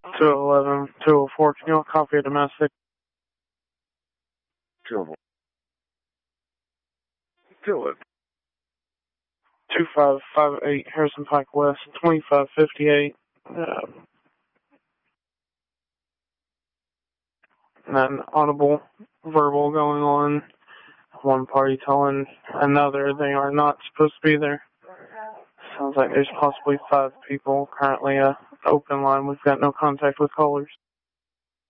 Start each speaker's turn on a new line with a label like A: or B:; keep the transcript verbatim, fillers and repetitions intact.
A: two eleven, two oh four, can you copy a domestic?
B: two eleven. two eleven.
A: two five five eight, Harrison Pike West, twenty-five fifty-eight. Uh, and then audible, verbal going on. One party telling another they are not supposed to be there. Sounds like there's possibly five people currently uh, open line. We've got no contact with callers.